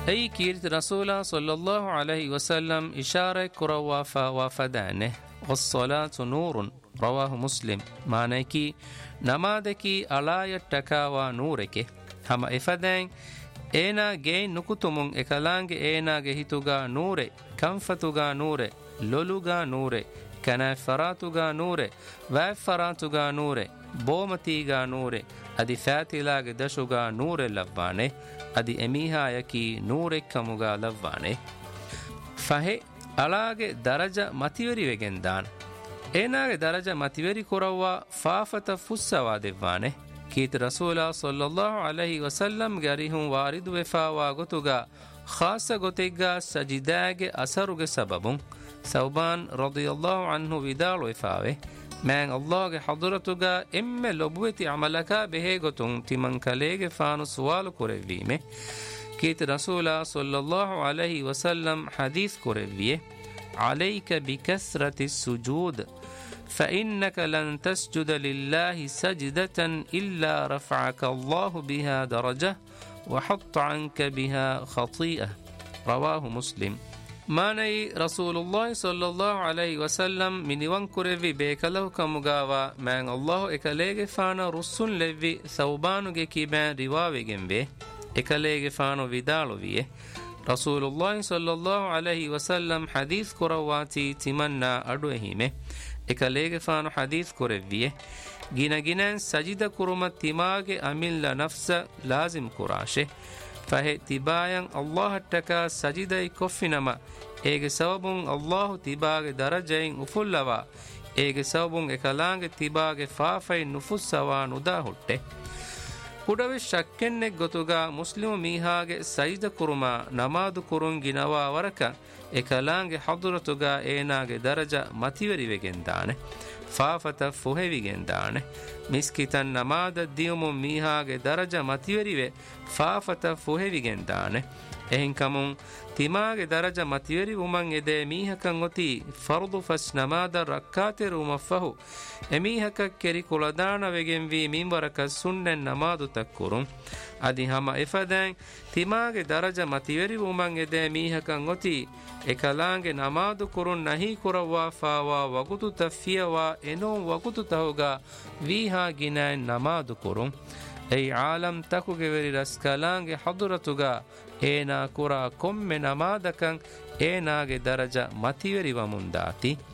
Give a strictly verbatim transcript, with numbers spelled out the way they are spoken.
أي كيرت رسول صلى الله عليه وسلم إشارة كروا وفدانه والصلاة نور رواه مسلم معنى كي نمادكي على تكاوى نورك هم إفدان ඒනා ගේ නුකුතුමුන් එකලාංගේ ඒනාගේ හිතුගා නූරෙ කම්ෆතුගා නූරෙ ලොලුගා නූරෙ කනෑ ෆරාතුගා නූරෙ වැෑ ෆරාතුගා නූරෙ බෝමතීගා නූරෙ අදි ෆෑතිලාගේ දශුගා නූරෙ ලබ්වානේ අදි එමීහායකී නූරෙක්කමුගා ලබ්වානේ ෆහෙ අලාගේ දරජ මතිවරි වෙගෙන්දාන ඒනාගේ දරජ මතිවරි කොරව්වා ෆාෆත ෆුස්සවා දෙව්වානේ كيت رسول صلى الله عليه وسلم غريهم وارد وفاوا غتوغا خاصة غتيغا سجداغ أثرغ سببون ثوبان رضي الله عنه ودال وفاوه من الله حضرتوغا إم لبوتي عملك به غتون تمن كليغ فانو سوال كوريويمه كيت رسول صلى الله عليه وسلم حديث كوريويه عليك بكثرة السجود فإنك لن تسجد لله سجدة إلا رفعك الله بها درجة وحط عنك بها خطيئة رواه مسلم ماني رسول الله صلى الله عليه وسلم من وانكرفي بيكله كمغاوا من الله إكاليغ فانا رسول لفي ثوبانو كيبان رواوي جنبه إكاليغ فانو vidalo vie رسول الله صلى الله عليه وسلم حديث كرواتي تمنى أدوهيمه එකලේගේ ෆානු හදීස් කොරෙව්විය ගින ගිනන් සජිද කුරුමත් තිමාගේ අමිල්ල නෆ්ස ලාසිම් කුරාෂේ ෆහෙ තිබායන් අල්ලාහ් ටකා සජිදයි කොෆිනම ඒගේ සවබුන් අල්ලාහ් තිබාගේ දරජයින් උෆුල්ලවා ඒගේ සවබුන් එකලාංගේ තිබාගේ ෆාෆයි නුෆුස්සවා නුදා හුට්ටේ කුඩවෙ ශක්කෙන්නෙක් ගොතුගා මුස්ලිමු මීහාගේ සජිද කුරුමා නමාදු කුරුන් ගිනවා වරක එකලාංගේ හදුරතුගා ඒනාගේ දරජ මතිවරි වෙගෙන්දානේ ෆාෆත ෆුහෙවිගෙන්දානේ මිස්කිතන් නමාද දියුමු මීහාගේ දරජ මතිවරිවේ ෆාෆත ෆුහෙවිගෙන්දානේ එහෙන් කමුන් තිමාගේ දරජ මතිවරි උමන් එදේ මීහකන් ඔති ෆර්දු ෆස් නමාද රක්කාතේ රුමෆහු එමීහක කෙරි කුලදාන වෙගෙන් වී මින්වරක සුන්නෙන් නමාදු තක්කුරුම් අදි හම එෆදැන් තිමාගේ දරජ මතිවරි උමන් එදේ මීහකන් ඔති එකලාංගේ නමාදු කුරුන් නහි කුරවා ෆාවා වකුතු තෆියවා එනෝ වකුතු තහුගා වීහා ගිනයි නමාදු කුරුන් ඒ ආලම් තකුගේ වෙරි රස්කලාංගේ හදුරතුගා ඒනා කුරා කොම්මෙ නමාදකන් ඒනාගේ දරජ මතිවරි වමුන්දාති